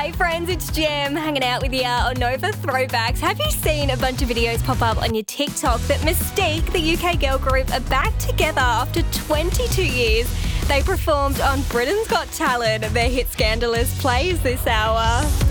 Hey friends, it's Jem hanging out with you on Nova Throwbacks. Have you seen a bunch of videos pop up on your TikTok that Mystique, the UK girl group, are back together after 22 years? They performed on Britain's Got Talent. Their hit Scandalous plays this hour.